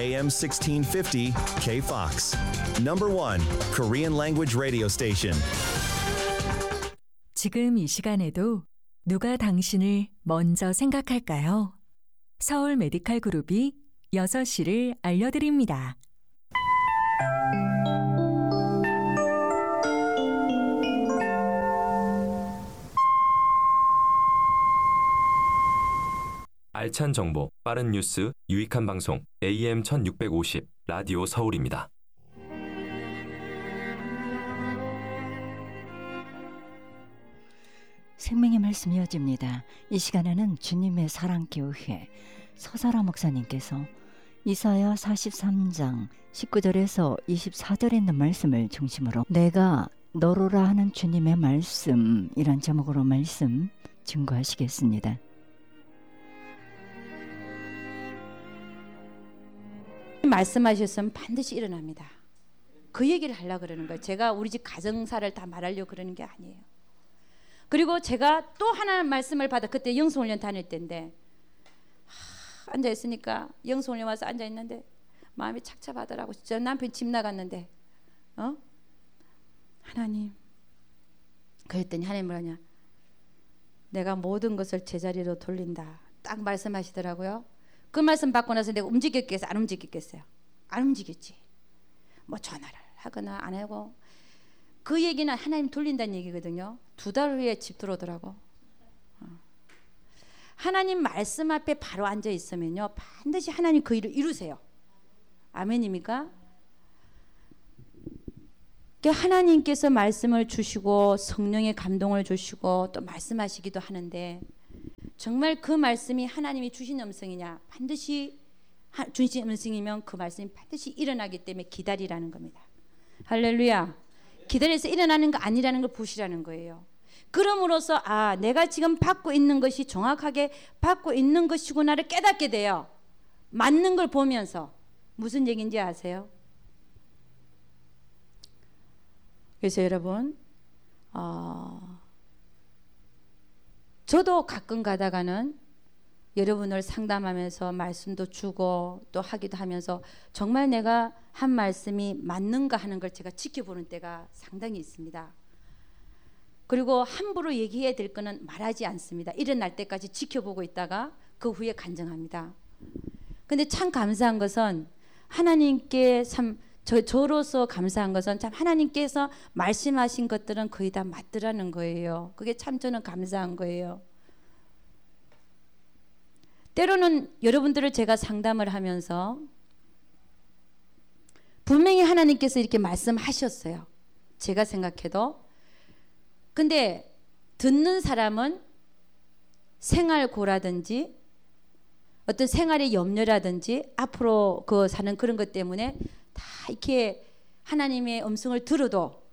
AM 1650 KFOX. Number 1 Korean language radio station. 지금 이 시간에도 누가 당신을 먼저 생각할까요? 서울 메디칼 그룹이 6시를 알려드립니다. 알찬 정보, 빠른 뉴스, 유익한 방송 AM 1650 라디오 서울입니다. 생명의 말씀이 이어집니다. 이 시간에는 주님의 사랑교회 서사라 목사님께서 이사야 43장 19절에서 24절에 있는 말씀을 중심으로 내가 너로라 하는 주님의 말씀이란 제목으로 말씀 증거하시겠습니다. 말씀하셨으면 반드시 일어납니다. 그 얘기를 하려고 그러는 거예요. 제가 우리 집 가정사를 다 말하려고 그러는 게 아니에요. 그리고 제가 또 하나 말씀을 받아 그때 영성훈련 다닐 때인데 앉아있으니까 영성훈련 와서 앉아있는데 마음이 착잡하더라고. 저 남편 집 나갔는데 하나님 그랬더니 하나님 뭐라냐 내가 모든 것을 제자리로 돌린다 딱 말씀하시더라고요. 그 말씀 받고 나서 내가 움직였겠어요? 안 움직였겠어요? 안 움직였지. 뭐 전화를 하거나 안 하고 그 얘기는 하나님 돌린다는 얘기거든요. 2달 후에 집 들어오더라고. 하나님 말씀 앞에 바로 앉아 있으면요 반드시 하나님 그 일을 이루세요. 아멘입니까? 하나님께서 말씀을 주시고 성령의 감동을 주시고 또 말씀하시기도 하는데 정말 그 말씀이 하나님이 주신 음성이냐 반드시 주신 음성이면 그 말씀이 반드시 일어나기 때문에 기다리라는 겁니다. 할렐루야. 기다려서 일어나는 거 아니라는 걸 보시라는 거예요. 그럼으로써 내가 지금 받고 있는 것이 정확하게 받고 있는 것이구나를 깨닫게 돼요. 맞는 걸 보면서. 무슨 얘기인지 아세요? 그래서 여러분 저도 가끔 가다가는 여러분을 상담하면서 말씀도 주고 또 하기도 하면서 정말 내가 한 말씀이 맞는가 하는 걸 제가 지켜보는 때가 상당히 있습니다. 그리고 함부로 얘기해야 될 거는 말하지 않습니다. 일어날 때까지 지켜보고 있다가 그 후에 간증합니다. 근데 참 감사한 것은 하나님께 저로서 감사한 것은 참 하나님께서 말씀하신 것들은 거의 다 맞더라는 거예요. 그게 참 저는 감사한 거예요. 때로는 여러분들을 제가 상담을 하면서 분명히 하나님께서 이렇게 말씀하셨어요. 제가 생각해도. 근데 듣는 사람은 생활고라든지 어떤 생활의 염려라든지 앞으로 사는 그런 것 때문에 다 이렇게 하나님의 음성을 들어도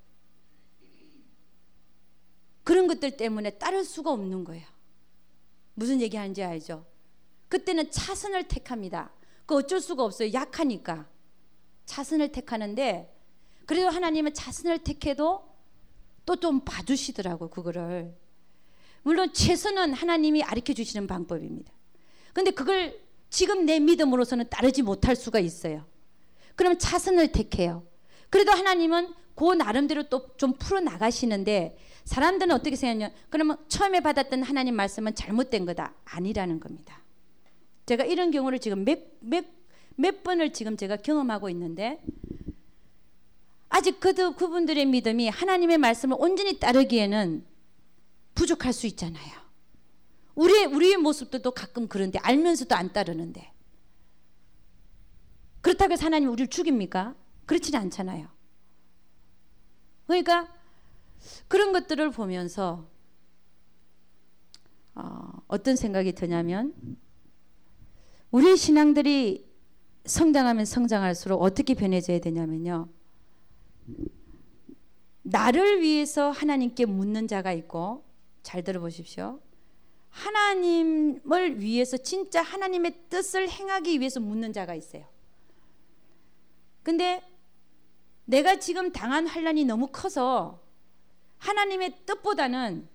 그런 것들 때문에 따를 수가 없는 거예요. 무슨 얘기하는지 알죠? 그때는 차선을 택합니다. 그 어쩔 수가 없어요. 약하니까 차선을 택하는데 그래도 하나님은 차선을 택해도 또 좀 봐주시더라고요. 그거를 물론 최선은 하나님이 가르쳐 주시는 방법입니다. 근데 그걸 지금 내 믿음으로서는 따르지 못할 수가 있어요. 그럼 차선을 택해요. 그래도 하나님은 그 나름대로 또 좀 풀어나가시는데 사람들은 어떻게 생각하냐 그러면 처음에 받았던 하나님 말씀은 잘못된 거다. 아니라는 겁니다. 제가 이런 경우를 지금 몇 번을 지금 제가 경험하고 있는데 아직 그분들의 믿음이 하나님의 말씀을 온전히 따르기에는 부족할 수 있잖아요. 우리의 모습도 가끔 그런데 알면서도 안 따르는데 그렇다고 해서 하나님이 우리를 죽입니까? 그렇지는 않잖아요. 그러니까 그런 것들을 보면서 어떤 생각이 드냐면 우리 신앙들이 성장하면 성장할수록 어떻게 변해져야 되냐면요. 나를 위해서 하나님께 묻는 자가 있고 잘 들어보십시오. 하나님을 위해서 진짜 하나님의 뜻을 행하기 위해서 묻는 자가 있어요. 근데 내가 지금 당한 환난이 너무 커서 하나님의 뜻보다는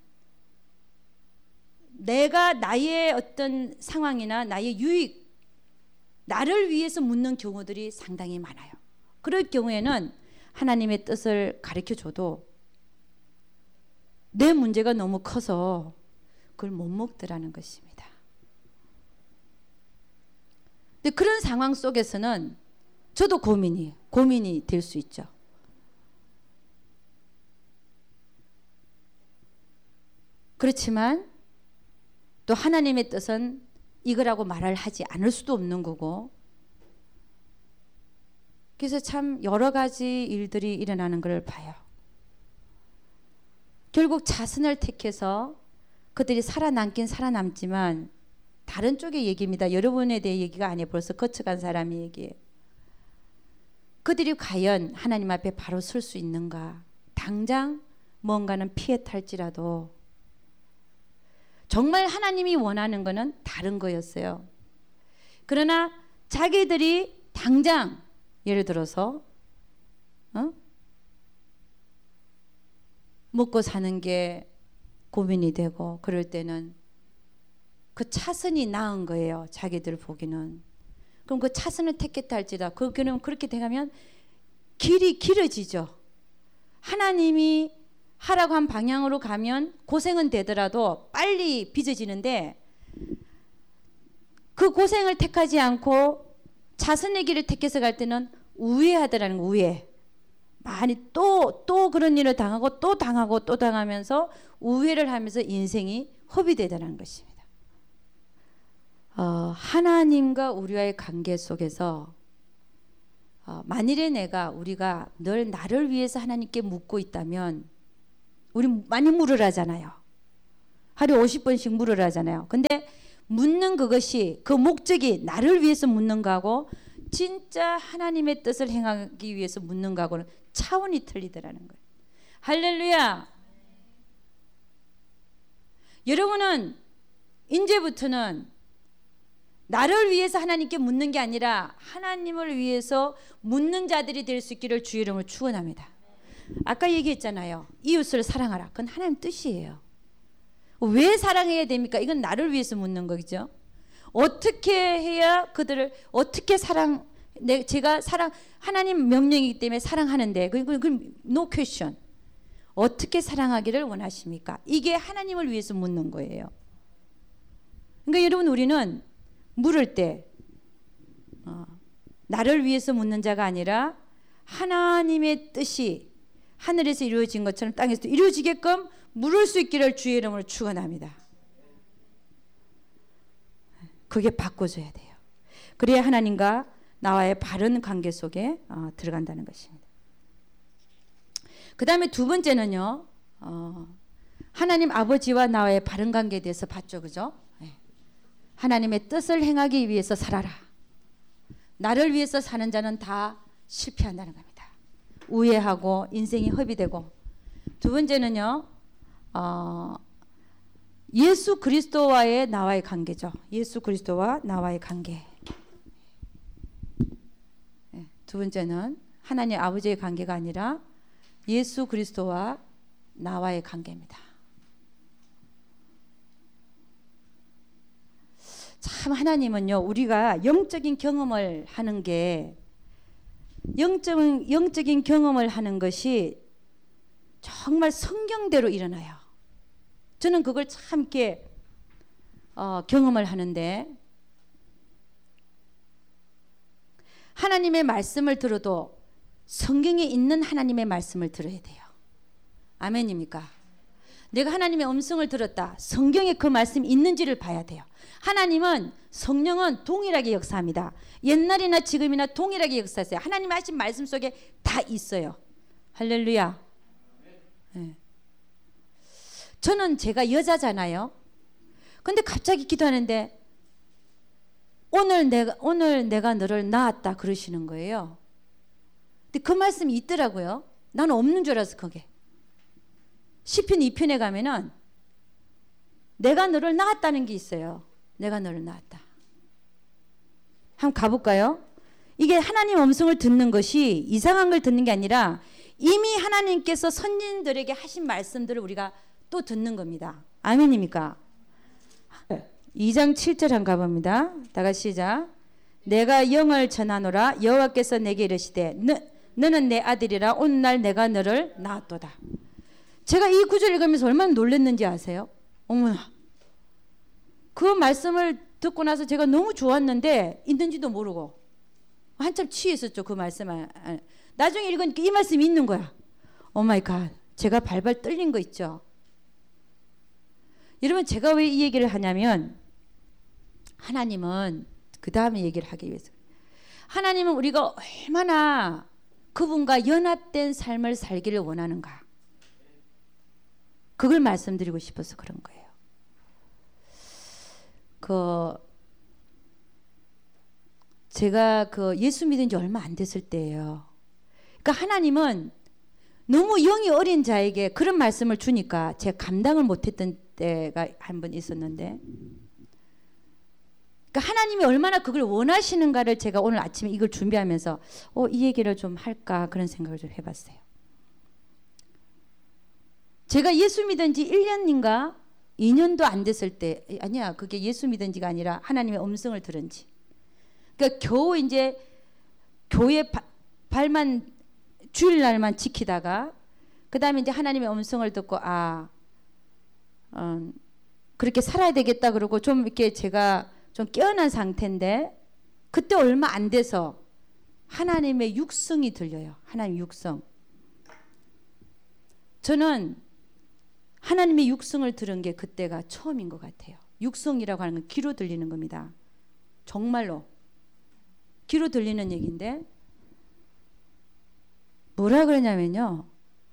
내가 나의 어떤 상황이나 나의 유익 나를 위해서 묻는 경우들이 상당히 많아요. 그럴 경우에는 하나님의 뜻을 가르쳐 줘도 내 문제가 너무 커서 그걸 못 먹더라는 것입니다. 근데 그런 상황 속에서는 저도 고민이 될 수 있죠. 그렇지만 또 하나님의 뜻은 이거라고 말을 하지 않을 수도 없는 거고, 그래서 참 여러 가지 일들이 일어나는 걸 봐요. 결국 자선을 택해서 그들이 살아남긴 살아남지만 다른 쪽의 얘기입니다. 여러분에 대해 얘기가 아니에요. 벌써 거쳐간 사람의 얘기예요. 그들이 과연 하나님 앞에 바로 설 수 있는가? 당장 뭔가는 피해 탈지라도 정말 하나님이 원하는 것은 다른 거였어요. 그러나 자기들이 당장 예를 들어서 먹고 사는 게 고민이 되고 그럴 때는 그 차선이 나은 거예요. 자기들 보기는. 그럼 그 차선을 택했다 할지라도 그럼 그렇게 되면 길이 길어지죠. 하나님이 하라고 한 방향으로 가면 고생은 되더라도 빨리 빚어지는데, 그 고생을 택하지 않고 자선의 길을 택해서 갈 때는 우회하더라는 거, 우회. 많이 또 그런 일을 당하고 또 당하고 또 당하면서 우회를 하면서 인생이 허비되더라는 것입니다. 하나님과 우리와의 관계 속에서 만일에 우리가 늘 나를 위해서 하나님께 묻고 있다면, 우리 많이 물으라잖아요. 하루에 50번씩 물으라잖아요. 근데 묻는 그것이, 그 목적이 나를 위해서 묻는 거하고 진짜 하나님의 뜻을 행하기 위해서 묻는 거하고는 차원이 틀리더라는 거예요. 할렐루야. 여러분은 이제부터는 나를 위해서 하나님께 묻는 게 아니라 하나님을 위해서 묻는 자들이 될 수 있기를 주의 이름으로 축원합니다. 아까 얘기했잖아요. 이웃을 사랑하라. 그건 하나님 뜻이에요. 왜 사랑해야 됩니까? 이건 나를 위해서 묻는 거죠. 어떻게 해야 그들을 어떻게 제가 하나님 명령이기 때문에 사랑하는데, 그건 no question. 어떻게 사랑하기를 원하십니까? 이게 하나님을 위해서 묻는 거예요. 그러니까 여러분, 우리는 물을 때 나를 위해서 묻는 자가 아니라 하나님의 뜻이 하늘에서 이루어진 것처럼 땅에서도 이루어지게끔 물을 수 있기를 주의 이름으로 축원합니다. 그게 바꿔줘야 돼요. 그래야 하나님과 나와의 바른 관계 속에 들어간다는 것입니다. 그 다음에 두 번째는요, 하나님 아버지와 나와의 바른 관계에 대해서 봤죠, 그죠? 하나님의 뜻을 행하기 위해서 살아라. 나를 위해서 사는 자는 다 실패한다는 겁니다. 우회하고 인생이 허비되고. 두 번째는요, 예수 그리스도와의 나와의 관계죠. 예수 그리스도와 나와의 관계. 두 번째는 하나님 아버지의 관계가 아니라 예수 그리스도와 나와의 관계입니다. 참 하나님은요, 우리가 영적인 경험을 하는 게, 영적인 경험을 하는 것이 정말 성경대로 일어나요. 저는 그걸 참 이렇게 경험을 하는데, 하나님의 말씀을 들어도 성경에 있는 하나님의 말씀을 들어야 돼요. 아멘입니까? 내가 하나님의 음성을 들었다. 성경에 그 말씀이 있는지를 봐야 돼요. 하나님은, 성령은 동일하게 역사합니다. 옛날이나 지금이나 동일하게 역사했어요. 하나님 하신 말씀 속에 다 있어요. 할렐루야. 네. 저는 제가 여자잖아요. 근데 갑자기 기도하는데 오늘 내가 너를 낳았다 그러시는 거예요. 근데 그 말씀이 있더라고요. 나는 없는 줄 알았어, 그게. 시편 2편에 가면은 내가 너를 낳았다는 게 있어요. 내가 너를 낳았다. 한번 가볼까요? 이게 하나님 음성을 듣는 것이 이상한 걸 듣는 게 아니라 이미 하나님께서 선진들에게 하신 말씀들을 우리가 또 듣는 겁니다. 아멘입니까? 2장 7절 한번 가봅니다. 다 같이 시작. 내가 영을 전하노라. 여호와께서 내게 이르시되 너는 내 아들이라. 오늘날 내가 너를 낳았도다. 제가 이 구절 읽으면서 얼마나 놀랐는지 아세요? 어머나. 그 말씀을 듣고 나서 제가 너무 좋았는데 있는지도 모르고 한참 취했었죠. 그 말씀. 나중에 읽으니까 이 말씀이 있는 거야. 오 마이 갓. 제가 발발 떨린 거 있죠. 여러분, 제가 왜 이 얘기를 하냐면 하나님은 그 다음에 얘기를 하기 위해서, 하나님은 우리가 얼마나 그분과 연합된 삶을 살기를 원하는가, 그걸 말씀드리고 싶어서 그런 거예요. 제가 예수 믿은 지 얼마 안 됐을 때예요. 그러니까 하나님은 너무 영이 어린 자에게 그런 말씀을 주니까 제가 감당을 못했던 때가 한 번 있었는데, 그러니까 하나님이 얼마나 그걸 원하시는가를 제가 오늘 아침에 이걸 준비하면서 이 얘기를 좀 할까 그런 생각을 좀 해봤어요. 제가 예수 믿은 지 1년인가 2년도 안 됐을 때, 아니야, 그게 예수 믿은 지가 아니라 하나님의 음성을 들은 지, 그러니까 겨우 이제 교회 발만 주일날만 지키다가 그 다음에 이제 하나님의 음성을 듣고 그렇게 살아야 되겠다 그러고 좀 이렇게 제가 좀 깨어난 상태인데, 그때 얼마 안 돼서 하나님의 육성이 들려요. 하나님의 육성. 저는 하나님의 육성을 들은 게 그때가 처음인 것 같아요. 육성이라고 하는 건 귀로 들리는 겁니다. 정말로 귀로 들리는 얘기인데, 뭐라 그러냐면요,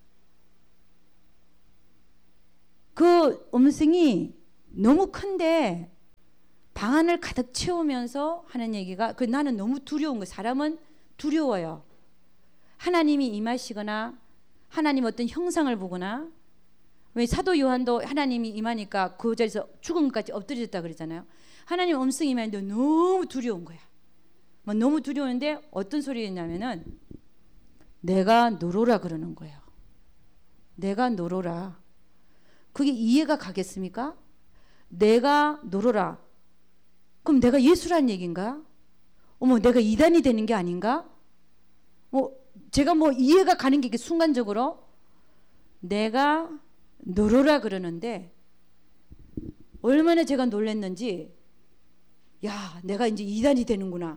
그 음성이 너무 큰데 방 안을 가득 채우면서 하는 얘기가, 나는 너무 두려운 거예요. 사람은 두려워요. 하나님이 임하시거나 하나님 어떤 형상을 보거나, 왜 사도 요한도 하나님이 임하니까 그 자리에서 죽음까지 엎드렸다 그러잖아요. 하나님 음성이 임하는데 너무 두려운 거야. 너무 두려운데 어떤 소리였냐면은 내가 너로라 그러는 거예요. 내가 너로라. 그게 이해가 가겠습니까? 내가 너로라. 그럼 내가 예수란 얘기인가? 내가 이단이 되는 게 아닌가? 제가 이해가 가는 게 순간적으로 내가 너로라 그러는데, 얼마나 제가 놀랐는지, 야, 내가 이제 이단이 되는구나.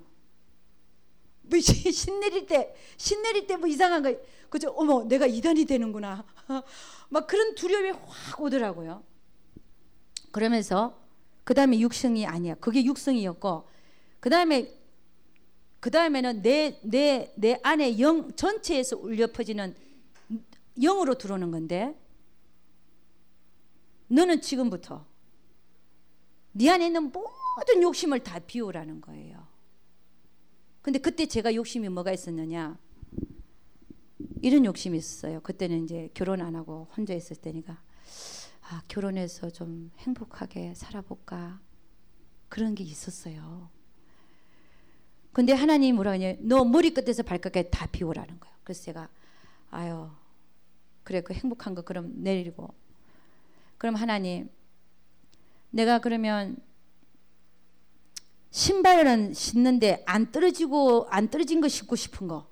신내릴 때 이상한 거, 그죠? 내가 이단이 되는구나. 막 그런 두려움이 확 오더라고요. 그러면서 그 다음에 육성이 아니야. 그게 육성이었고, 그 다음에는 내 안에 영 전체에서 울려 퍼지는 영으로 들어오는 건데, 너는 지금부터 네 안에 있는 모든 욕심을 다 비우라는 거예요. 근데 그때 제가 욕심이 뭐가 있었느냐, 이런 욕심이 있었어요. 그때는 이제 결혼 안 하고 혼자 있을 때니까, 결혼해서 좀 행복하게 살아볼까, 그런 게 있었어요. 근데 하나님이 뭐라 하냐, 너 머리끝에서 발끝까지 다 비우라는 거예요. 그래서 제가 그래, 그 행복한 거 그럼 내리고, 그럼 하나님, 내가 그러면 신발은 신는데 안 떨어진 거 신고 싶은 거,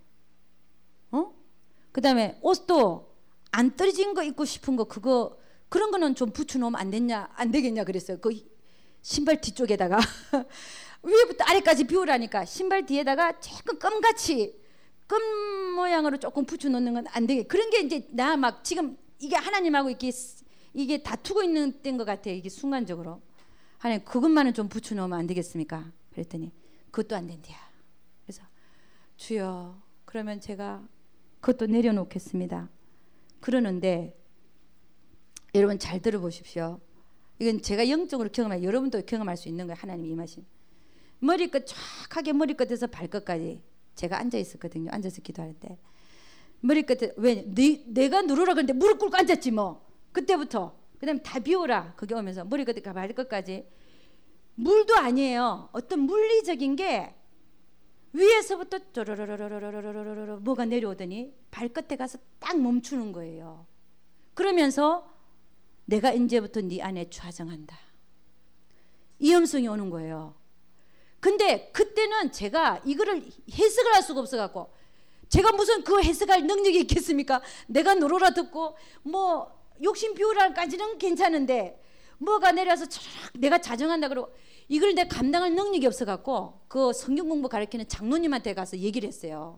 그 다음에 옷도 안 떨어진 거 입고 싶은 거, 그런 거는 좀 붙여놓으면 안 되겠냐 그랬어요. 그 신발 뒤쪽에다가 위에부터 아래까지 비우라니까, 신발 뒤에다가 조금 껌 모양으로 조금 붙여놓는 건 안 되게. 그런 게 이제 나 막 지금 이게 하나님하고 이게 다투고 있는 때인 것 같아요. 이게 순간적으로. 하나님, 그것만은 좀 붙여놓으면 안 되겠습니까? 그랬더니 그것도 안 된대요. 그래서 주여, 그러면 제가 그것도 내려놓겠습니다. 그러는데 여러분 잘 들어보십시오. 이건 제가 영적으로 경험해, 여러분도 경험할 수 있는 거예요. 하나님이 임하신. 머리끝 쫙하게, 머리끝에서 발끝까지 제가 앉아 있었거든요. 앉아서 기도하는데 머리끝에, 왜 내가 누르라 그랬는데 무릎 꿇고 앉았지 뭐. 그때부터 그다음에 다 비우라. 그게 오면서 머리끝에 발끝까지. 물도 아니에요. 어떤 물리적인 게 위에서부터 쪼르르르르르르르르르 뭐가 내려오더니 발끝에 가서 딱 멈추는 거예요. 그러면서 내가 이제부터 네 안에 좌정한다, 이 음성이 오는 거예요. 근데 그때는 제가 이거를 해석을 할 수가 없어갖고 제가 무슨 그 해석할 능력이 있겠습니까? 내가 노로라 듣고 뭐 욕심 비우라까지는 괜찮은데 뭐가 내려서 촤락 내가 자정한다 그러고 이걸 내가 감당할 능력이 없어갖고 그 성경 공부 가르치는 장로님한테 가서 얘기를 했어요.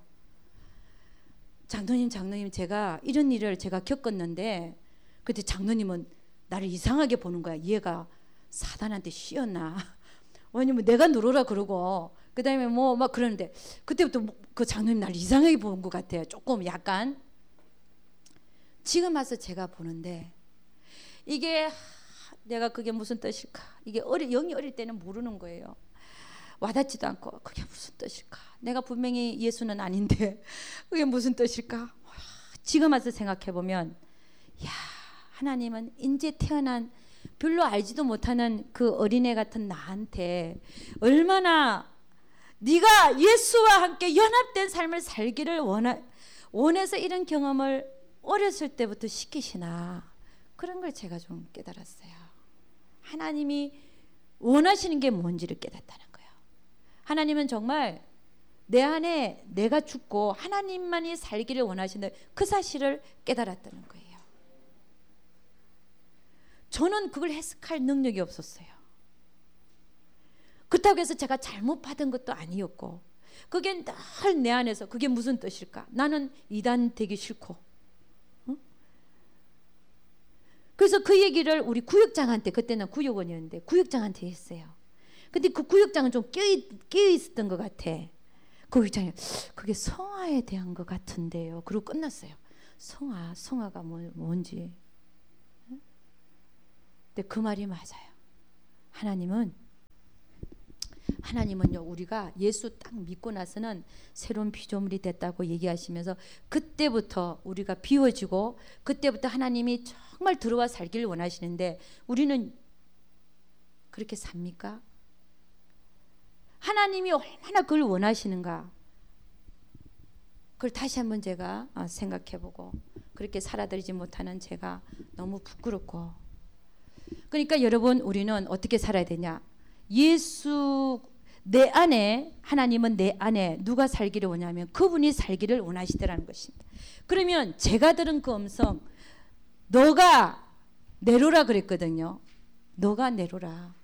장로님 제가 이런 일을 제가 겪었는데 그때 장로님은 나를 이상하게 보는 거야. 얘가 사단한테 씌었나? 왜냐면 내가 누르라 그러고 그 다음에 뭐 막 그러는데 그때부터 그 장로님 나를 이상하게 본 것 같아요. 조금 약간. 지금 와서 제가 보는데 이게 내가 그게 무슨 뜻일까? 이게 영이 어릴 때는 모르는 거예요. 와닿지도 않고 그게 무슨 뜻일까? 내가 분명히 예수는 아닌데 그게 무슨 뜻일까? 지금 와서 생각해보면 야, 하나님은 이제 태어난 별로 알지도 못하는 그 어린애 같은 나한테 얼마나 네가 예수와 함께 연합된 삶을 살기를 원해서 이런 경험을 어렸을 때부터 시키시나, 그런 걸 제가 좀 깨달았어요. 하나님이 원하시는 게 뭔지를 깨닫다는 거예요. 하나님은 정말 내 안에 내가 죽고 하나님만이 살기를 원하시는 그 사실을 깨달았다는 거예요. 저는 그걸 해석할 능력이 없었어요. 그렇다고 해서 제가 잘못 받은 것도 아니었고, 그게 늘 내 안에서 그게 무슨 뜻일까? 나는 이단 되기 싫고, 그래서 그 얘기를 우리 구역장한테, 그때는 구역원이었는데 구역장한테 했어요. 근데 그 구역장은 좀 끼어 있었던 것 같아. 그 구역장이 그게 성화에 대한 것 같은데요. 그리고 끝났어요. 성화가 뭔지. 근데 그 말이 맞아요. 하나님은요, 우리가 예수 딱 믿고 나서는 새로운 피조물이 됐다고 얘기하시면서 그때부터 우리가 비워지고 그때부터 하나님이 정말 들어와 살기를 원하시는데 우리는 그렇게 삽니까? 하나님이 얼마나 그걸 원하시는가? 그걸 다시 한번 제가 생각해보고, 그렇게 살아들이지 못하는 제가 너무 부끄럽고. 그러니까 여러분, 우리는 어떻게 살아야 되냐? 예수 내 안에, 하나님은 내 안에 누가 살기를 원하면 그분이 살기를 원하시더라는 것입니다. 그러면 제가 들은 그 음성, 너가 내로라 그랬거든요. 너가 내로라.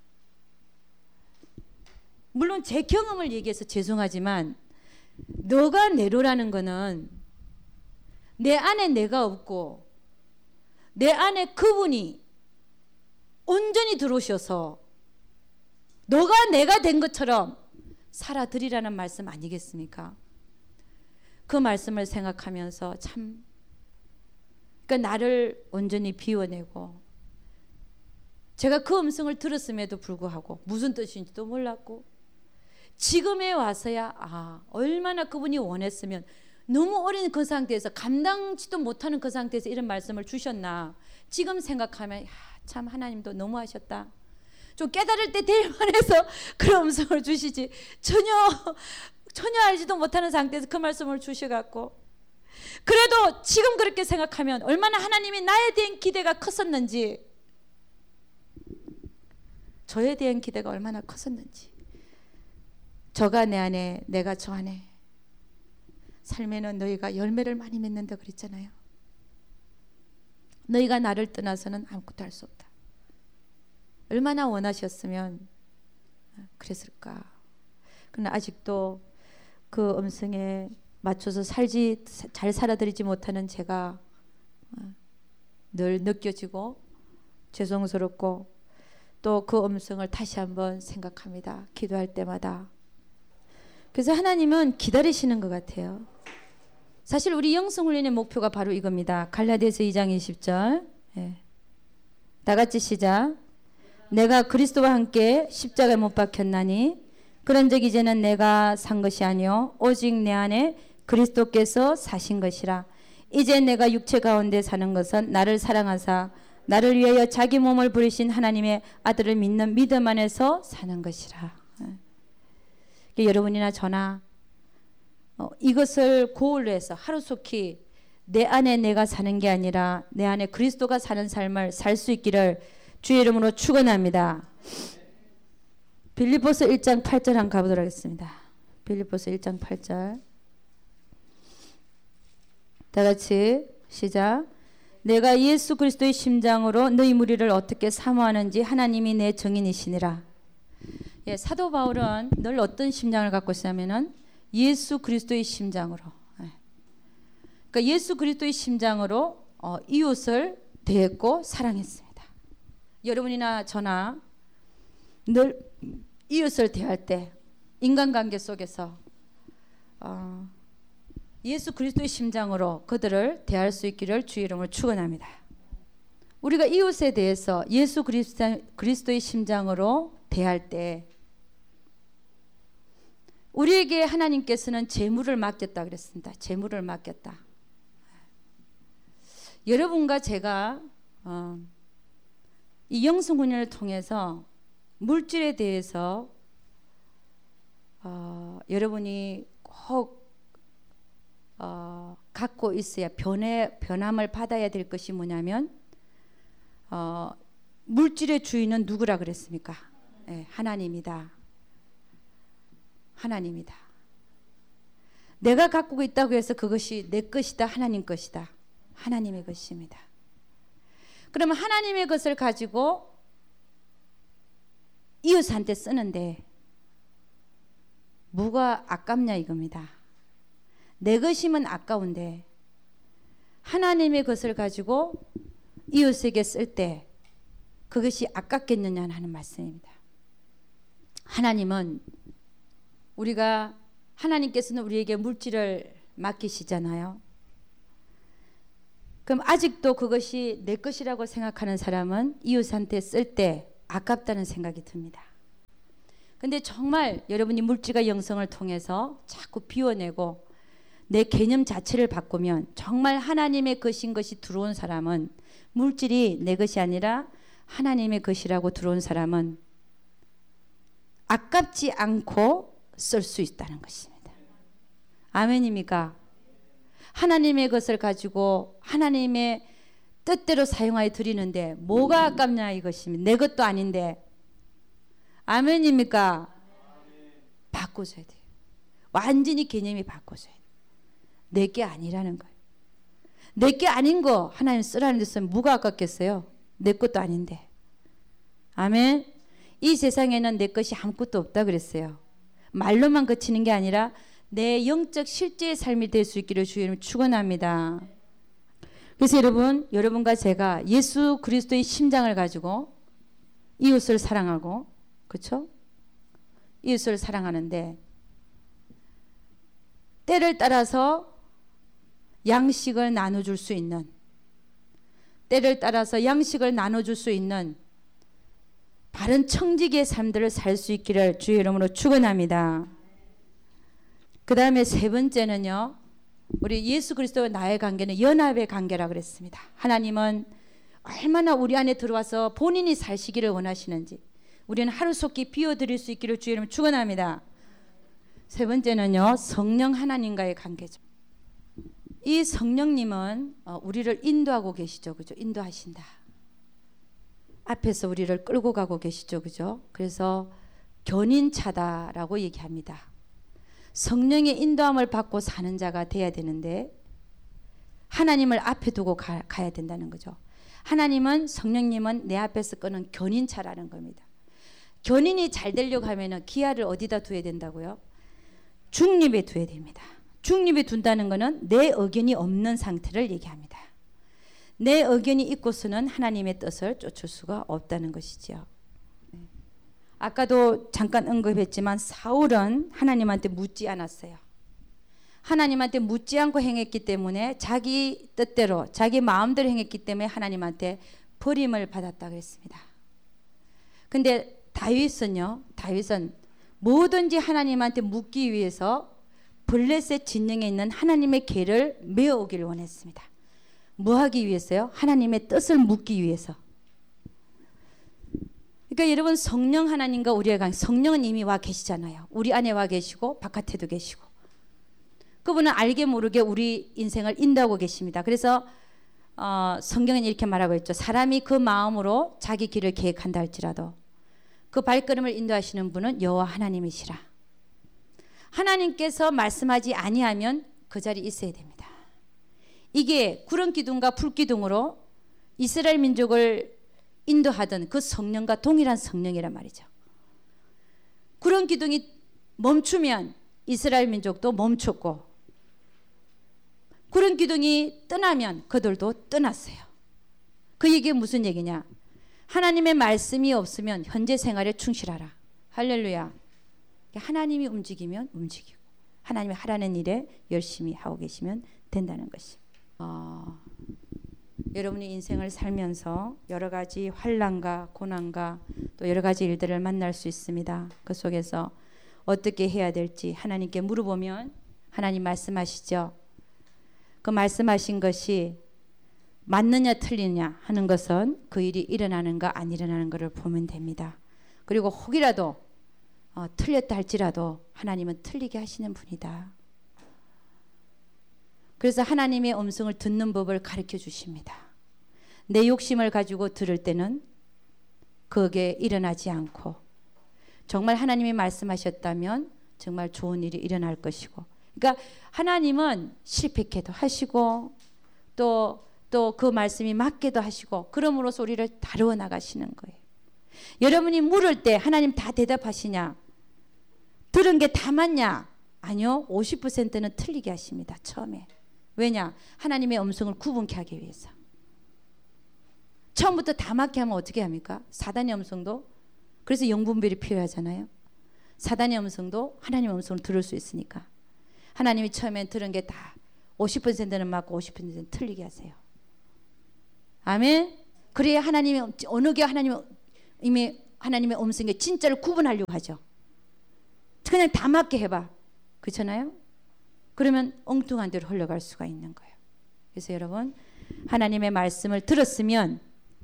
물론 제 경험을 얘기해서 죄송하지만 너가 내로라는 거는 내 안에 내가 없고 내 안에 그분이 온전히 들어오셔서 너가 내가 된 것처럼 살아들이라는 말씀 아니겠습니까? 그 말씀을 생각하면서 참, 그러니까 나를 온전히 비워내고, 제가 그 음성을 들었음에도 불구하고 무슨 뜻인지도 몰랐고, 지금에 와서야 얼마나 그분이 원했으면, 너무 어린 그 상태에서 감당치도 못하는 그 상태에서 이런 말씀을 주셨나. 지금 생각하면 참 하나님도 너무하셨다. 좀 깨달을 때 될 만해서 그런 음성을 주시지, 전혀 알지도 못하는 상태에서 그 말씀을 주셔갖고. 그래도 지금 그렇게 생각하면 얼마나 하나님이 나에 대한 기대가 컸었는지, 저에 대한 기대가 얼마나 컸었는지. 저가 내 안에, 내가 저 안에. 삶에는 너희가 열매를 많이 맺는다 그랬잖아요. 너희가 나를 떠나서는 아무것도 할 수 없다. 얼마나 원하셨으면 그랬을까. 그러나 아직도 그 음성에 맞춰서 잘 살아들이지 못하는 제가 늘 느껴지고 죄송스럽고, 또 그 음성을 다시 한번 생각합니다. 기도할 때마다. 그래서 하나님은 기다리시는 것 같아요. 사실 우리 영성훈련의 목표가 바로 이겁니다. 갈라디아서 2장 20절. 다 같이 시작. 내가 그리스도와 함께 십자가에 못 박혔나니 그런즉 이제는 내가 산 것이 아니요 오직 내 안에 그리스도께서 사신 것이라. 이제 내가 육체 가운데 사는 것은 나를 사랑하사 나를 위하여 자기 몸을 부리신 하나님의 아들을 믿는 믿음 안에서 사는 것이라. 여러분이나 저나 이것을 고울로 해서 하루속히 내 안에 내가 사는 게 아니라 내 안에 그리스도가 사는 삶을 살 수 있기를 주의 이름으로 축원합니다. 빌립보서 1장 8절 한번 가보도록 하겠습니다. 빌립보서 1장 8절. 다 같이 시작. 내가 예수 그리스도의 심장으로 너희 무리를 어떻게 사모하는지 하나님이 내 증인이시니라. 예, 사도 바울은 늘 어떤 심장을 갖고 있냐면은 예수 그리스도의 심장으로. 예. 그러니까 예수 그리스도의 심장으로 이웃을 대했고 사랑했습니다. 여러분이나 저나 늘 이웃을 대할 때 인간관계 속에서 예수 그리스도의 심장으로 그들을 대할 수 있기를 주의 이름으로 축원합니다. 우리가 이웃에 대해서 예수 그리스도의 심장으로 대할 때 우리에게 하나님께서는 재물을 맡겼다 그랬습니다. 재물을 맡겼다. 여러분과 제가 이 영성훈련을 통해서 물질에 대해서 여러분이 꼭 갖고 있어야 변함을 받아야 될 것이 뭐냐면 물질의 주인은 누구라 그랬습니까? 네, 하나님이다. 하나님이다. 내가 갖고 있다고 해서 그것이 내 것이다. 하나님 것이다. 하나님의 것입니다. 그러면 하나님의 것을 가지고 이웃한테 쓰는데 뭐가 아깝냐 이겁니다. 내 것이면 아까운데 하나님의 것을 가지고 이웃에게 쓸 때 그것이 아깝겠느냐 하는 말씀입니다. 하나님은 하나님께서는 우리에게 물질을 맡기시잖아요. 그럼 아직도 그것이 내 것이라고 생각하는 사람은 이웃한테 쓸 때 아깝다는 생각이 듭니다. 근데 정말 여러분이 물질과 영성을 통해서 자꾸 비워내고 내 개념 자체를 바꾸면 정말 하나님의 것인 것이 들어온 사람은 물질이 내 것이 아니라 하나님의 것이라고 들어온 사람은 아깝지 않고 쓸 수 있다는 것입니다. 아멘입니까? 하나님의 것을 가지고 하나님의 뜻대로 사용하여 드리는데 뭐가 아깝냐 이것입니다. 내 것도 아닌데. 아멘입니까? 바꿔줘야 돼요. 완전히 개념이 바꿔줘야 돼요. 내게 아니라는 거예요. 내게 아닌 거 하나님 쓰라는 데 쓰면 뭐가 아깝겠어요? 내 것도 아닌데. 아멘. 이 세상에는 내 것이 아무것도 없다 그랬어요. 말로만 그치는 게 아니라 내 영적 실제의 삶이 될 수 있기를 주님 축원합니다. 그래서 여러분과 제가 예수 그리스도의 심장을 가지고 이웃을 사랑하고, 그렇죠? 이웃을 사랑하는데 때를 따라서 양식을 나눠줄 수 있는, 때를 따라서 양식을 나눠줄 수 있는 바른 청지기의 삶들을 살 수 있기를 주의 이름으로 축원합니다. 그 다음에 세 번째는요, 우리 예수 그리스도와 나의 관계는 연합의 관계라 그랬습니다. 하나님은 얼마나 우리 안에 들어와서 본인이 사시기를 원하시는지 우리는 하루속히 비워드릴 수 있기를 주의 이름으로 축원합니다. 세 번째는요, 성령 하나님과의 관계죠. 이 성령님은 우리를 인도하고 계시죠, 그죠? 인도하신다. 앞에서 우리를 끌고 가고 계시죠, 그죠? 그래서 견인차다라고 얘기합니다. 성령의 인도함을 받고 사는 자가 돼야 되는데 하나님을 앞에 두고 가야 된다는 거죠. 하나님은, 성령님은 내 앞에서 끄는 견인차라는 겁니다. 견인이 잘 되려고 하면 기아를 어디다 두어야 된다고요? 중립에 두어야 됩니다. 중립에 둔다는 것은 내 의견이 없는 상태를 얘기합니다. 내 의견이 있고서는 하나님의 뜻을 쫓을 수가 없다는 것이죠. 아까도 잠깐 언급했지만 사울은 하나님한테 묻지 않았어요. 하나님한테 묻지 않고 행했기 때문에 자기 뜻대로 자기 마음대로 행했기 때문에 하나님한테 버림을 받았다 그랬습니다. 근데 다윗은 뭐든지 하나님한테 묻기 위해서 블레셋 진영에 있는 하나님의 궤를 메어오기를 원했습니다. 뭐 하기 위해서요? 하나님의 뜻을 묻기 위해서. 그러니까 여러분, 성령 하나님과 우리의 관계, 성령은 이미 와 계시잖아요. 우리 안에 와 계시고 바깥에도 계시고. 그분은 알게 모르게 우리 인생을 인도하고 계십니다. 그래서 성경은 이렇게 말하고 있죠. 사람이 그 마음으로 자기 길을 계획한다 할지라도 그 발걸음을 인도하시는 분은 여호와 하나님이시라. 하나님께서 말씀하지 아니하면 그 자리에 있어야 됩니다. 이게 구름 기둥과 불 기둥으로 이스라엘 민족을 인도하던 그 성령과 동일한 성령이란 말이죠. 구름 기둥이 멈추면 이스라엘 민족도 멈췄고, 구름 기둥이 떠나면 그들도 떠났어요. 그 얘기가 무슨 얘기냐? 하나님의 말씀이 없으면 현재 생활에 충실하라. 할렐루야. 하나님이 움직이면 움직이고, 하나님이 하라는 일에 열심히 하고 계시면 된다는 것이. 여러분이 인생을 살면서 여러 가지 환난과 고난과 또 여러 가지 일들을 만날 수 있습니다. 그 속에서 어떻게 해야 될지 하나님께 물어보면 하나님 말씀하시죠. 그 말씀하신 것이 맞느냐 틀리냐 하는 것은 그 일이 일어나는가 안 일어나는 것을 보면 됩니다. 그리고 혹이라도 틀렸다 할지라도 하나님은 틀리게 하시는 분이다. 그래서 하나님의 음성을 듣는 법을 가르쳐 주십니다. 내 욕심을 가지고 들을 때는 그게 일어나지 않고, 정말 하나님이 말씀하셨다면 정말 좋은 일이 일어날 것이고, 그러니까 하나님은 실패케도 하시고 또 그 말씀이 맞게도 하시고, 그러므로서 우리를 다루어 나가시는 거예요. 여러분이 물을 때 하나님 다 대답하시냐? 들은 게 다 맞냐? 아니요. 50%는 틀리게 하십니다. 처음에. 왜냐? 하나님의 음성을 구분케 하기 위해서. 처음부터 다 맞게 하면 어떻게 합니까? 사단의 음성도, 그래서 영분별이 필요하잖아요. 사단의 음성도 하나님의 음성을 들을 수 있으니까 하나님이 처음엔 들은 게 다 50%는 맞고 50%는 틀리게 하세요. 아멘. 그래야 하나님의 어느 게 하나님의 음성이 진짜를 구분하려고 하죠. 그냥 다 맞게 해봐. 그렇잖아요. 그러면 엉뚱한 대로 흘러갈 수가 있는 거예요. 그래서 여러분, 하나님의 말씀을 들었으면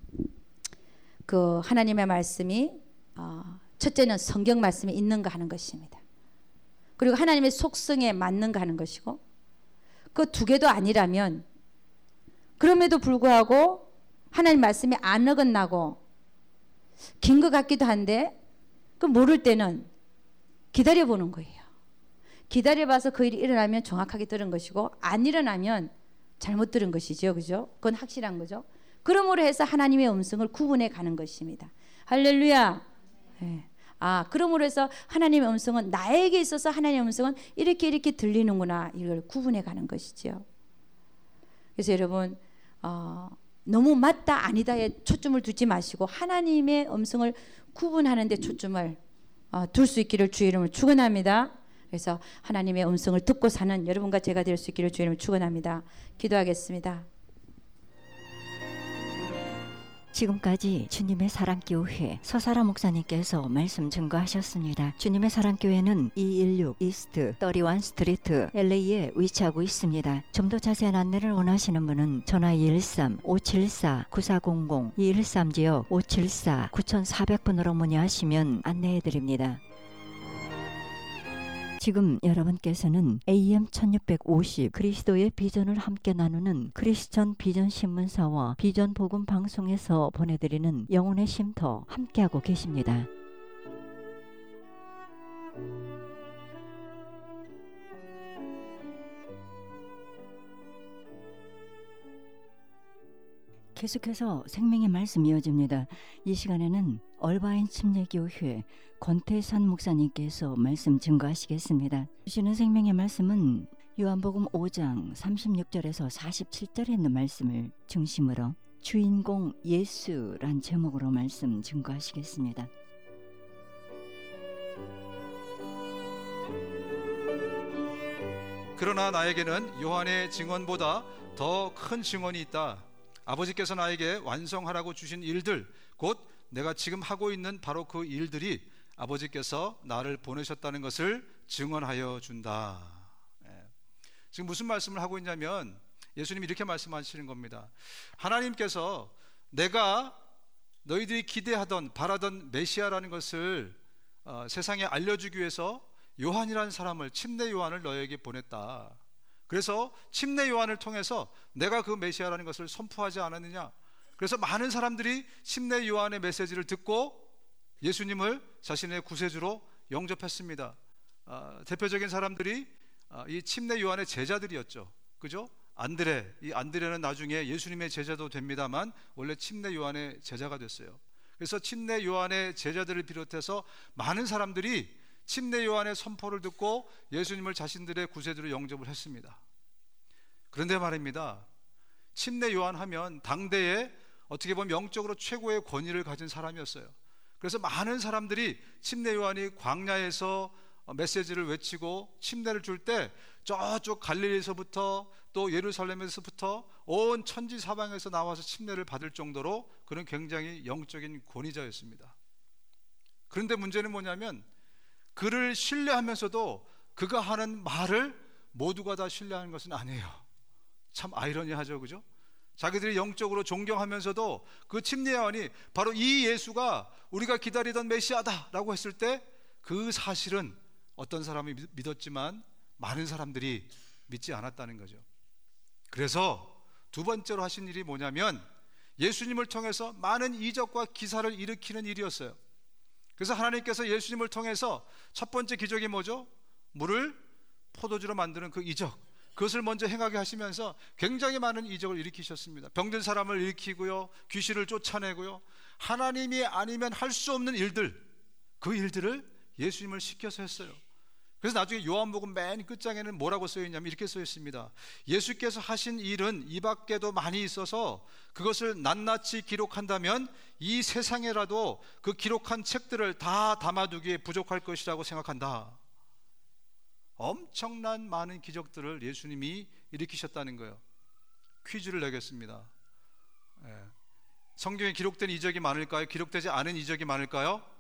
그 하나님의 말씀이 첫째는 성경 말씀이 있는가 하는 것입니다. 그리고 하나님의 속성에 맞는가 하는 것이고, 그 두 개도 아니라면, 그럼에도 불구하고 하나님 말씀이 안 어긋나고 긴 것 같기도 한데, 그 모를 때는 기다려보는 거예요. 기다려봐서 그 일이 일어나면 정확하게 들은 것이고, 안 일어나면 잘못 들은 것이죠. 그죠? 그건 확실한 거죠. 그러므로 해서 하나님의 음성을 구분해 가는 것입니다. 할렐루야. 네. 그러므로 해서 하나님의 음성은, 나에게 있어서 하나님의 음성은 이렇게 이렇게 들리는구나, 이걸 구분해 가는 것이죠. 그래서 여러분, 너무 맞다 아니다에 초점을 두지 마시고 하나님의 음성을 구분하는 데 초점을 둘 수 있기를 주의 이름으로 축원합니다. 그래서 하나님의 음성을 듣고 사는 여러분과 제가 될 수 있기를 주의 이름으로 축원합니다. 기도하겠습니다. 지금까지 주님의 사랑교회 서사라 목사님께서 말씀 증거하셨습니다. 주님의 사랑교회는 216 이스트 31 스트리트 LA에 위치하고 있습니다. 좀 더 자세한 안내를 원하시는 분은 전화 213-574-9400 213지역 574-9400번으로 문의하시면 안내해드립니다. 지금 여러분께서는 AM 1650 그리스도의 비전을 함께 나누는 크리스천 비전 신문사와 비전 복음 방송에서 보내드리는 영혼의 쉼터 함께하고 계십니다. 계속해서 생명의 말씀 이어집니다. 이 시간에는 얼바인 침례교회 권태산 목사님께서 말씀 증거하시겠습니다. 주시는 생명의 말씀은 요한복음 5장 36절에서 47절에 있는 말씀을 중심으로 주인공 예수란 제목으로 말씀 증거하시겠습니다. 그러나 나에게는 요한의 증언보다 더 큰 증언이 있다. 아버지께서 나에게 완성하라고 주신 일들, 곧 내가 지금 하고 있는 바로 그 일들이 아버지께서 나를 보내셨다는 것을 증언하여 준다. 지금 무슨 말씀을 하고 있냐면 예수님이 이렇게 말씀하시는 겁니다. 하나님께서 내가 너희들이 기대하던 바라던 메시아라는 것을 세상에 알려주기 위해서 요한이라는 사람을, 침례 요한을 너에게 보냈다. 그래서 침례 요한을 통해서 내가 그 메시아라는 것을 선포하지 않았느냐. 그래서 많은 사람들이 침례 요한의 메시지를 듣고 예수님을 자신의 구세주로 영접했습니다. 대표적인 사람들이 이 침례 요한의 제자들이었죠. 그죠? 이 안드레는 나중에 예수님의 제자도 됩니다만 원래 침례 요한의 제자가 됐어요. 그래서 침례 요한의 제자들을 비롯해서 많은 사람들이 침례 요한의 선포를 듣고 예수님을 자신들의 구세주로 영접을 했습니다. 그런데 말입니다, 침례 요한 하면 당대에 어떻게 보면 영적으로 최고의 권위를 가진 사람이었어요. 그래서 많은 사람들이 침례 요한이 광야에서 메시지를 외치고 침례를 줄 때 저쪽 갈릴리에서부터 또 예루살렘에서부터 온 천지 사방에서 나와서 침례를 받을 정도로 그는 굉장히 영적인 권위자였습니다. 그런데 문제는 뭐냐면 그를 신뢰하면서도 그가 하는 말을 모두가 다 신뢰하는 것은 아니에요. 참 아이러니하죠, 그죠? 자기들이 영적으로 존경하면서도 그 침례 요한이 바로 이 예수가 우리가 기다리던 메시아다라고 했을 때 그 사실은 어떤 사람이 믿었지만 많은 사람들이 믿지 않았다는 거죠. 그래서 두 번째로 하신 일이 뭐냐면 예수님을 통해서 많은 이적과 기사를 일으키는 일이었어요. 그래서 하나님께서 예수님을 통해서 첫 번째 기적이 뭐죠? 물을 포도주로 만드는 그 이적, 그것을 먼저 행하게 하시면서 굉장히 많은 이적을 일으키셨습니다. 병든 사람을 일으키고요, 귀신을 쫓아내고요, 하나님이 아니면 할 수 없는 일들, 그 일들을 예수님을 시켜서 했어요. 그래서 나중에 요한복음 맨 끝장에는 뭐라고 쓰여 있냐면 이렇게 쓰여 있습니다. 예수께서 하신 일은 이 밖에도 많이 있어서 그것을 낱낱이 기록한다면 이 세상에라도 그 기록한 책들을 다 담아두기에 부족할 것이라고 생각한다. 엄청난 많은 기적들을 예수님이 일으키셨다는 거예요. 퀴즈를 내겠습니다. 성경에 기록된 이적이 많을까요? 기록되지 않은 이적이 많을까요?